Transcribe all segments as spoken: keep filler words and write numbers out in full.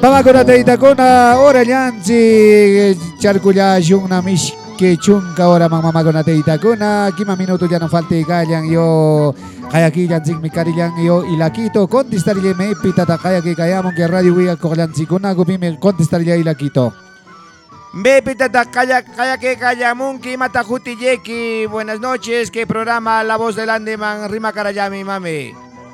Mamakuna taytakuna orallansi charkulla shunna mishki chunka ora mamakuna taytakuna kima minuto ya no falte kallan yo kayakillan mi karillan yo ilakito contestarille me pitata kayaki kayamon que radio wiga koklansikuna gupime contestarille ilakito. Bepitata kaya kaya que kayamun ki mata yeki. Buenas noches, que programa La Voz del Andeman Rima Karayami mami.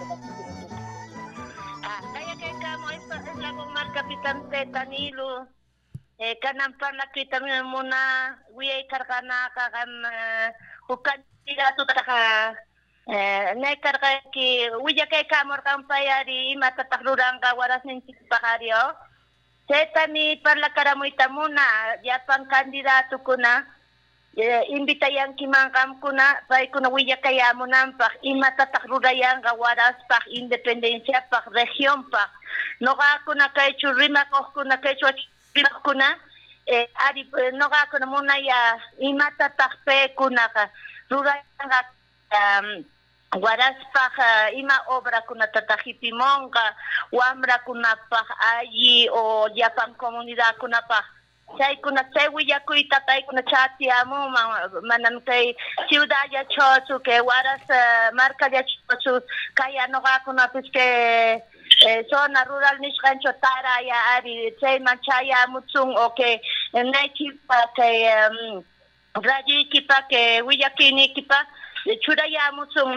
Kaya que kamo es la bomar Capitán Tetanilo. Eh kanan la kita muna wiay karkana kakan hukan tira tu taka eh ne karka ki wiya kay kamor kampayari mata takrurang ka waras nin pakario. Setani parla karamuita muna yapan kandidato kuna eh, imbitayan kimangkam kuna pai kuna wiya kaya munan pak imata takrurayan gawaras pak independencia pak región pak noga kuna kay churrima ko kuna kay churrima kuna eh ari noga kuna muna ya imata takpe kuna ka rurayan ga um, Waras pak uh, ima obra kuna tatahipimonga, wamra kuna pak ayi o yapan komunidad kuna pak. Say kuna sewi ya kuita tay kuna chati amu manam kay ciudad ya chosu ke waras uh, marca ya chosu kaya no ga kuna piske eh, zona rural nishkancho tara ya ari say manchaya mutsung o ke naiki pa ke um, raji kipa ke wiyakini kipa chura ya mutsung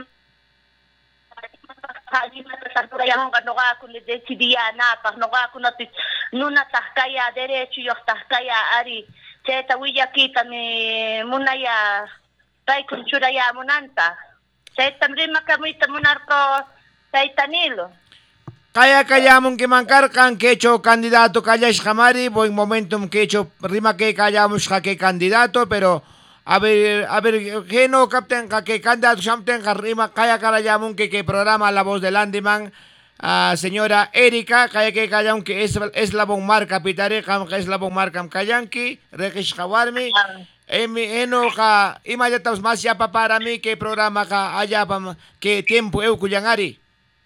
Halima tersantura yang kan noga aku ni decidia na pas noga aku nanti nuna tahkaya derecho yo tahkaya ari ceta wiya kita ni munaya pai kuncura ya munanta ceta rima kami temunarko Taitanilo. Kaya kaya mong kimangkarkan kecho kandidato kayash kamari buen momentum kecho rima ke kayamos ke kandidato pero A ver, a ver, que no capten que candidato samten rima kaya karayamun que que programa La Voz del Andeman uh, señora Erika kaya que kayan que es es la bon marca pitare kam que es la bon marca kayanki regish kawarmi emi eno ka imayatos mas ya para mí que programa ka allá pam que tiempo eu kuyangari.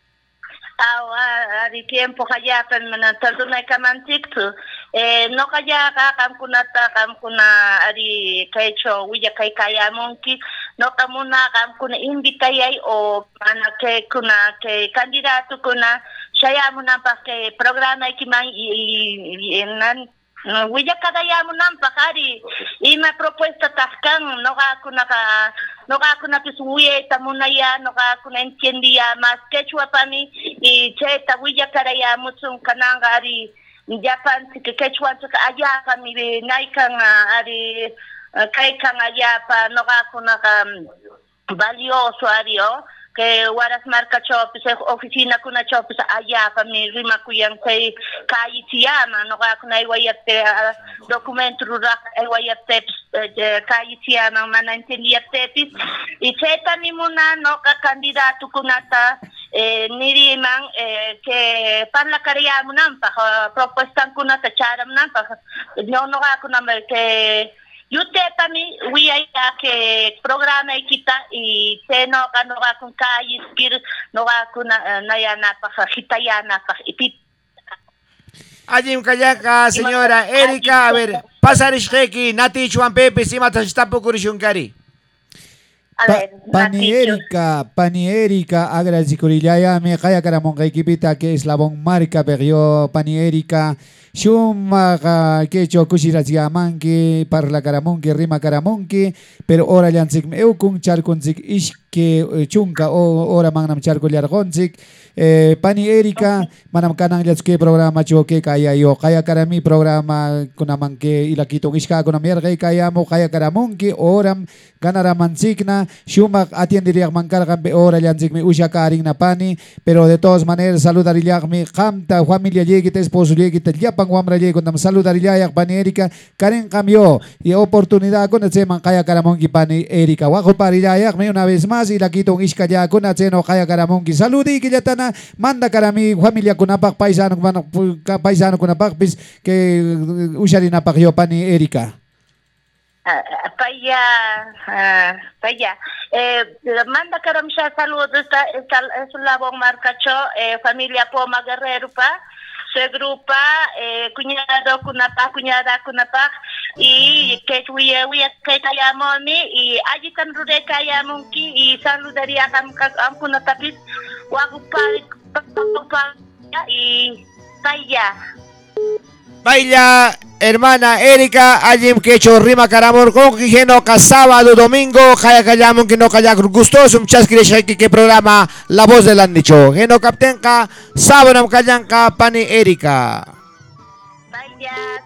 Awa ari tiempo kaya kan manatadunay kamantiktu eh no kaya ka kam kunata kam kuna ari kaycho wiya kay kaya monki no kamuna kam kuna imbitayay o mana ke kuna ke kandidato kuna saya muna pa ke programa ikimang nan wiya kadaya muna pa kari ima propuesta taskan no ka kuna ka no ka kuna pisuye tamuna ya no ka kuna entiendia mas quechua pani y cheta wiya kadaya mutsung kananga ari Japan que quechua que allá pa mi naikan ari kai kan allá pa no ga kuna valioso ario que waras marca shop se oficina kuna shop allá pa mi rima kuyang kay kai tiama no ga kuna iwayate documento rurak iwayate kai tiama man entendía tepis y cheta mi muna no ka candidato kunata eh niriman eh que parla kariya munan pa propuestan kuna ta charam nan pa no no ga kuna que yute tami wi ay que programa kita y se no ga no ga kun kai skir no ga kuna nayana pa hitayana pa ipit Ajim kayaka señora Erika a ver pasarish keki nati chuan pepe sima ta está pokurishun Pa, pani Erika, pani Erika, agradecurilia me kaya karamon kay kipita que es la bon marca pero pani Erika Shuma que cho kushira manki parla karamonki rima karamonki pero ora yansik eu kun charkonsik iske chunka o ora manam charko liargonsik eh, pani Erika manam kanang liatske programa choke kaya yo kaya karami programa kunaman ke ilakitong iska kunam yergay kaya mo kaya karamonki oram ganara mansikna shumak atiendiria mankargan be ora yansik me usha karing na pani pero de todas maneras saludarilia mi kamta familia yegit esposo yegit pang wamra llegó nam saludarilia yak pani Erika karen cambio y oportunidad con el seman kaya karamonki pani Erika wako parilia yak me una vez más y la quito iska ya con el kaya karamonki saludi que ya tana manda karami familia kunapak paisano paisano kunapak bis que ushari napak yo pani Erika Paya, paya. Eh, manda karam siya saludos sa sa labong markacho, eh, familia Poma Guerrero pa. suegrupa, eh, cuñado, kunapa, cuñada, kunapa, y que huye, huye, que kayamoni, y allí tan rude kayamonki, y saludaría kam kam kunatapis, wagupa, y taya. Baila, hermana Erika, allí que hecho rima caramor con que no sábado, domingo, kaya kayamon que no kaya gustoso, muchas gracias que programa La Voz del Andicho. Que no captenka, sábado kayanka pani Erika. Taya.